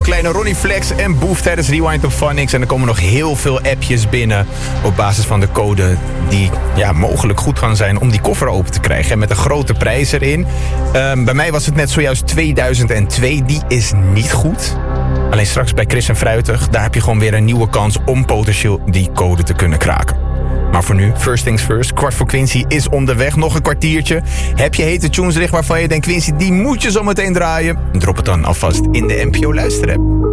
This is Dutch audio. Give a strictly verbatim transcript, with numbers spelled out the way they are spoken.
kleine Ronnie Flex en Boef tijdens Rewind op Phonics. En er komen nog heel veel appjes binnen op basis van de code die ja, mogelijk goed gaan zijn om die koffer open te krijgen. En met een grote prijs erin. Um, bij mij was het net zojuist tweeduizend twee. Die is niet goed. Alleen straks bij Chris en Fruitig, daar heb je gewoon weer een nieuwe kans om potentieel die code te kunnen kraken. Maar voor nu, first things first. Kwart voor Quincy is onderweg. Nog een kwartiertje. Heb je hete tunes liggen waarvan je denkt, Quincy, die moet je zo meteen draaien? Drop het dan alvast in de N P O Luisterapp.